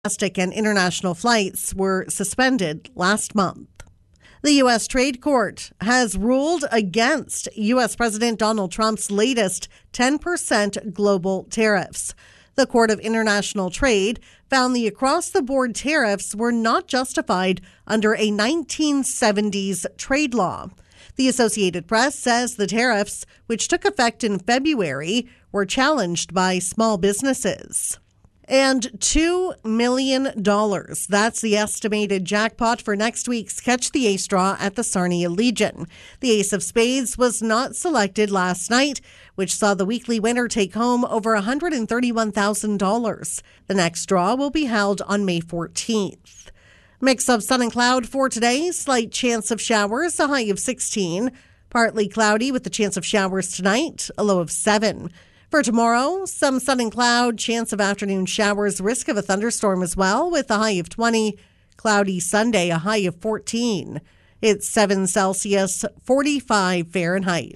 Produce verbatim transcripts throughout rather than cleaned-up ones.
Domestic and international flights were suspended last month. The U S. Trade Court has ruled against U S. President Donald Trump's latest ten percent global tariffs. The Court of International Trade found the across-the-board tariffs were not justified under a nineteen seventies trade law. The Associated Press says the tariffs, which took effect in February, were challenged by small businesses. And two million dollars. That's the estimated jackpot for next week's Catch the Ace draw at the Sarnia Legion. The Ace of Spades was not selected last night, which saw the weekly winner take home over one hundred thirty-one thousand dollars. The next draw will be held on May fourteenth. Mix of sun and cloud for today. Slight chance of showers, a high of sixteen. Partly cloudy with the chance of showers tonight, a low of seven. For tomorrow, some sun and cloud, chance of afternoon showers, risk of a thunderstorm as well, with a high of twenty. Cloudy Sunday, a high of fourteen. It's seven Celsius, forty-five Fahrenheit.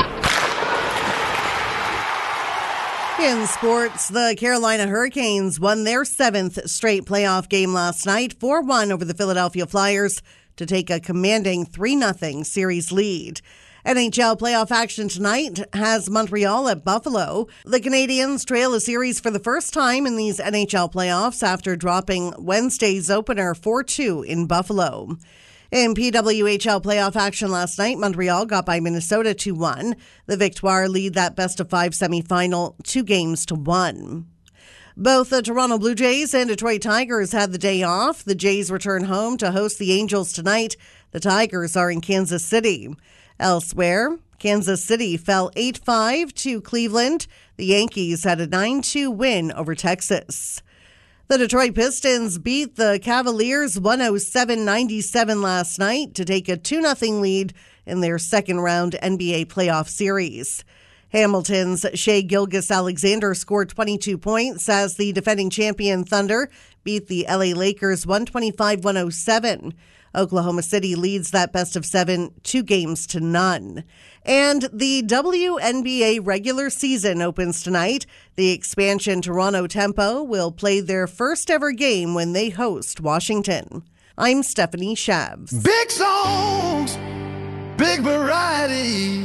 In sports, the Carolina Hurricanes won their seventh straight playoff game last night, four one over the Philadelphia Flyers to take a commanding three nothing series lead. N H L playoff action tonight has Montreal at Buffalo. The Canadiens trail a series for the first time in these N H L playoffs after dropping Wednesday's opener four two in Buffalo. In P W H L playoff action last night, Montreal got by Minnesota two one. The Victoire lead that best-of-five semifinal two games to one. Both the Toronto Blue Jays and Detroit Tigers had the day off. The Jays return home to host the Angels tonight. The Tigers are in Kansas City. Elsewhere, Kansas City fell eight five to Cleveland. The Yankees had a nine two win over Texas. The Detroit Pistons beat the Cavaliers one oh seven ninety-seven last night to take a two nothing lead in their second-round N B A playoff series. Hamilton's Shai Gilgeous-Alexander scored twenty-two points as the defending champion Thunder beat the L A Lakers one twenty-five to one oh seven. Oklahoma City leads that best of seven, two games to none. And the W N B A regular season opens tonight. The expansion Toronto Tempo will play their first ever game when they host Washington. I'm Stephanie Shabs. Big songs, big variety,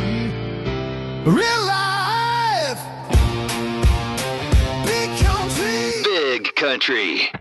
real life, big country. Big country.